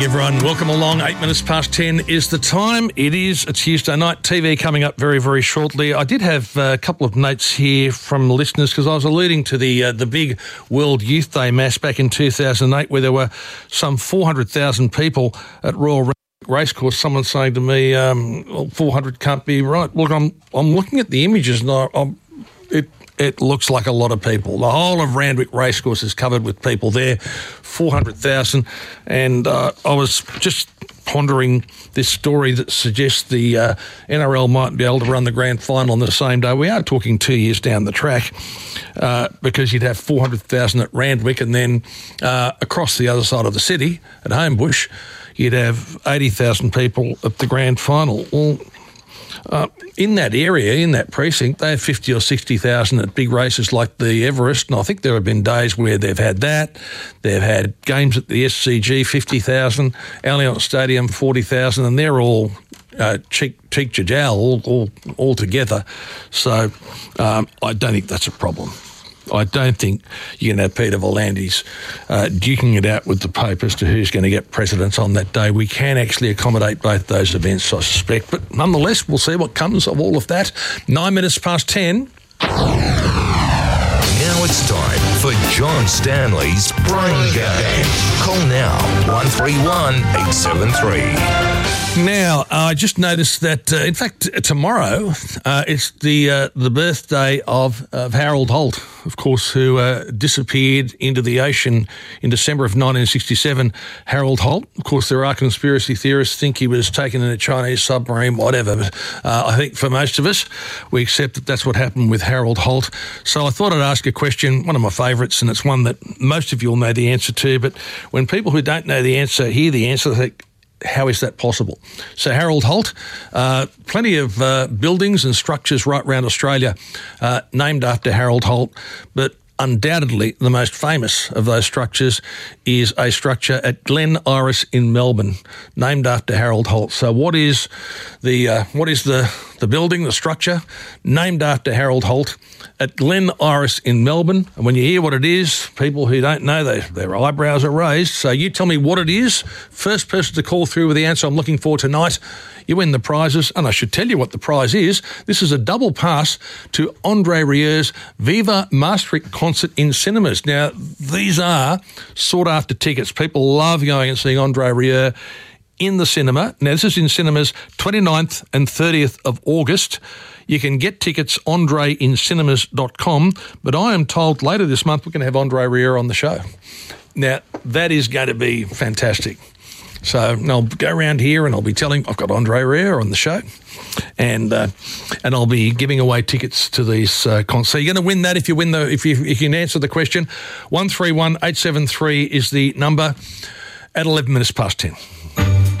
everyone. Welcome along. 8 minutes past 10 is the time. It is a Tuesday night. TV coming up very, very shortly. I did have a couple of notes here from listeners because I was alluding to the big World Youth Day mass back in 2008 where there were some 400,000 people at Royal Racecourse. Someone saying to me, 400 can't be right. Look, I'm looking at the images and it looks like a lot of people. The whole of Randwick Racecourse is covered with people there, 400,000. And I was just pondering this story that suggests the NRL might be able to run the grand final on the same day. We are talking 2 years down the track because you'd have 400,000 at Randwick and then across the other side of the city at Homebush, you'd have 80,000 people at the grand final. Well, in that area, in that precinct, they have 50 or 60,000 at big races like the Everest, and I think there have been days where they've had that. They've had games at the SCG, 50,000, Allianz Stadium, 40,000, and they're all cheek to jowl all together. So I don't think that's a problem. I don't think you can have Peter V'landys duking it out with the Pope as to who's going to get precedence on that day. We can actually accommodate both those events, I suspect. But nonetheless, we'll see what comes of all of that. 9 minutes past 10. Now it's time for John Stanley's Brain Game. Call now, 131 873. Now, I just noticed that, in fact, tomorrow it's the birthday of Harold Holt, of course, who disappeared into the ocean in December of 1967. Harold Holt, of course, there are conspiracy theorists think he was taken in a Chinese submarine, whatever. But I think for most of us, we accept that that's what happened with Harold Holt. So I thought I'd ask a question, one of my favourites, and it's one that most of you will know the answer to. But when people who don't know the answer hear the answer, they think, how is that possible? So Harold Holt, plenty of buildings and structures right around Australia named after Harold Holt, but undoubtedly the most famous of those structures is a structure at Glen Iris in Melbourne, named after Harold Holt. So what is the building, the structure, named after Harold Holt at Glen Iris in Melbourne? And when you hear what it is, people who don't know, their eyebrows are raised. So you tell me what it is. First person to call through with the answer I'm looking for tonight, you win the prizes. And I should tell you what the prize is. This is a double pass to Andre Rieur's Viva Maastricht concert in cinemas. Now, these are sought-after tickets. People love going and seeing Andre Rieu in the cinema. Now, this is in cinemas 29th and 30th of August. You can get tickets andreincinemas.com, but I am told later this month we're going to have Andre Rieu on the show. Now, that is going to be fantastic. So I'll go around here and I'll be telling I've got Andre Rieu on the show, and I'll be giving away tickets to these concerts. So you're going to win that if you can answer the question. 131 873 is the number at 11 minutes past 10.